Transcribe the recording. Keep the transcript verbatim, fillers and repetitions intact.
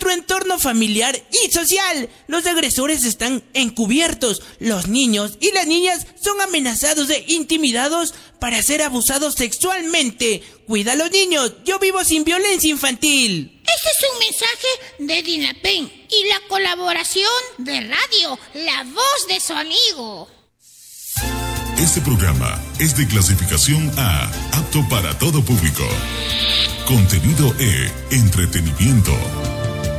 nuestro entorno familiar y social. Los agresores están encubiertos. Los niños y las niñas son amenazados e intimidados para ser abusados sexualmente. Cuida a los niños. Yo vivo sin violencia infantil. Este es un mensaje de DINAPEN y la colaboración de radio, la voz de su amigo. Este programa es de clasificación A, apto para todo público. Contenido E, entretenimiento.